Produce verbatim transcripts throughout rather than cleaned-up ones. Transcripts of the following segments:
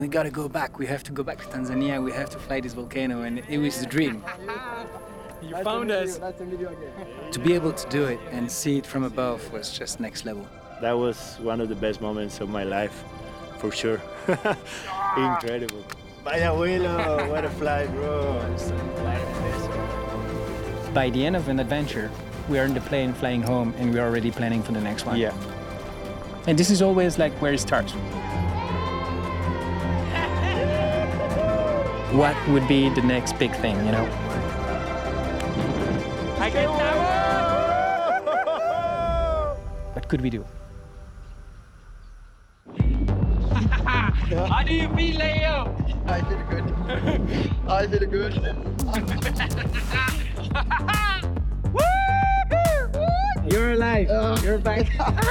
We gotta go back, we have to go back to Tanzania, we have to fly this volcano, and it was a dream. You found us. To be able to do it and see it from above was just next level. That was one of the best moments of my life, for sure. Incredible. Vaya abuelo, what a flight, bro. By the end of an adventure, we are in the plane flying home and we're already planning for the next one. Yeah. And this is always like where it starts. What would be the next big thing, you know? I get What could we do? How do you feel, Leo? I feel good. I feel good. You're alive. Uh, You're back.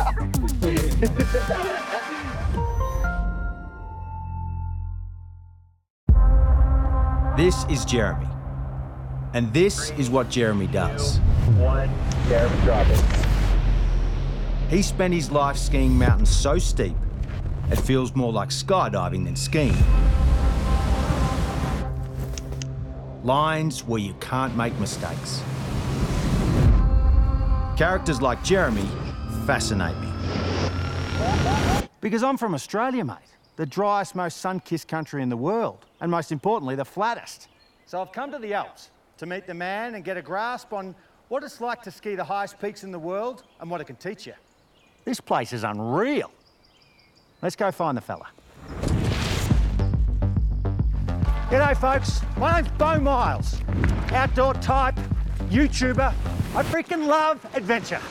This is Jeremy. And this is what Jeremy does. One, Jeremy dropping. He spent his life skiing mountains so steep, it feels more like skydiving than skiing. Lines where you can't make mistakes. Characters like Jeremy fascinate me. Because I'm from Australia, mate. The driest, most sun-kissed country in the world. And most importantly, the flattest. So I've come to the Alps to meet the man and get a grasp on what it's like to ski the highest peaks in the world and what it can teach you. This place is unreal. Let's go find the fella. G'day, folks. My name's Beau Miles. Outdoor type, YouTuber. I freaking love adventure.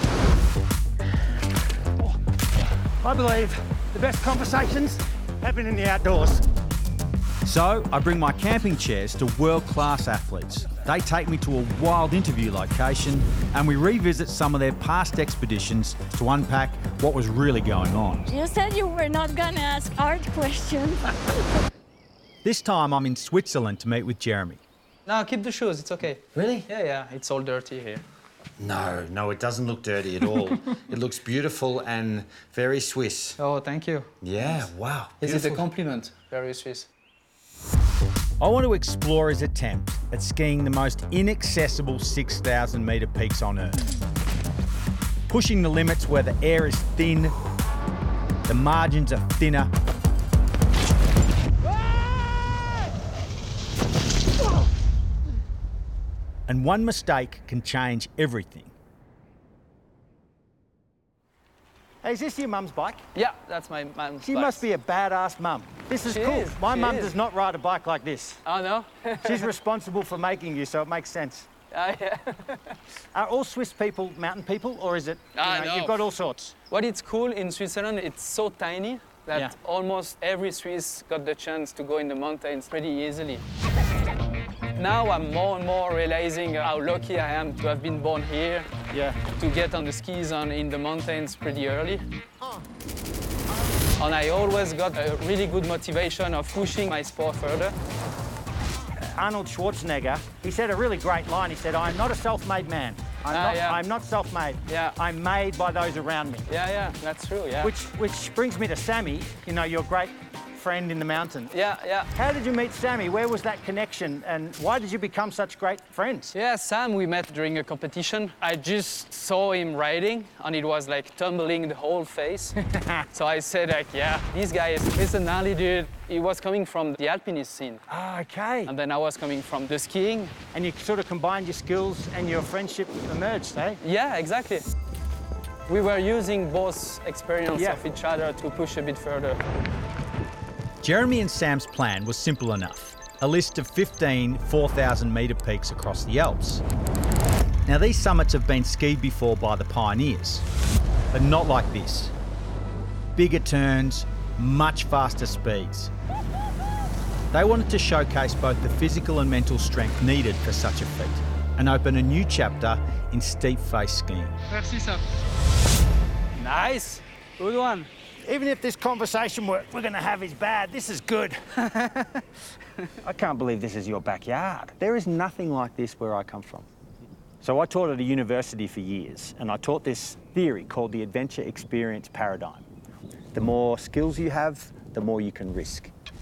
I believe the best conversations happen in the outdoors. So I bring my camping chairs to world-class athletes. They take me to a wild interview location and we revisit some of their past expeditions to unpack what was really going on. You said you were not gonna ask hard questions. This time I'm in Switzerland to meet with Jeremy. No, keep the shoes, it's okay. Really? Yeah, yeah, it's all dirty here. No, no, it doesn't look dirty at all. It looks beautiful and very Swiss. Oh, thank you. Yeah, wow. Is it a beautiful. compliment? Very Swiss. I want to explore his attempt at skiing the most inaccessible six thousand metre peaks on Earth. Pushing the limits where the air is thin, the margins are thinner. And one mistake can change everything. Hey, is this your mum's bike? Yeah, that's my mom's She bike. must be a badass mum. This is She cool. is, My she mum is. does not ride a bike like this. Oh, no? She's responsible for making you, so it makes sense. Ah, yeah. Are all Swiss people mountain people, or is it, you Ah, know, no. you've got all sorts? What is cool in Switzerland, it's so tiny that Yeah. almost every Swiss got the chance to go in the mountains pretty easily. Now I'm more and more realizing how lucky I am to have been born here, Yeah. to get on the skis on in the mountains pretty early. And I always got a really good motivation of pushing my sport further. Arnold Schwarzenegger, he said a really great line. He said, I'm not a self-made man. I'm, Ah, not, yeah. I'm not self-made. Yeah. I'm made by those around me. Yeah, yeah, that's true, yeah. Which, which brings me to Sammy, you know, your great friend in the mountain. Yeah, yeah. How did you meet Sammy? Where was that connection? And why did you become such great friends? Yeah, Sam, we met during a competition. I just saw him riding, and it was like tumbling the whole face. So I said, like, yeah, this guy is, he's a gnarly dude. He was coming from the alpinist scene. Ah, okay. And then I was coming from the skiing. And you sort of combined your skills and your friendship emerged, eh? Yeah, exactly. We were using both experience Yeah. of each other to push a bit further. Jeremy and Sam's plan was simple enough. A list of fifteen four thousand metre peaks across the Alps. Now these summits have been skied before by the pioneers, but not like this. Bigger turns, much faster speeds. They wanted to showcase both the physical and mental strength needed for such a feat and open a new chapter in steep face skiing. Merci, Sam. Nice. Good one. Even if this conversation we're, we're going to have is bad, this is good. I can't believe this is your backyard. There is nothing like this where I come from. So I taught at a university for years, and I taught this theory called the adventure experience paradigm. The more skills you have, the more you can risk.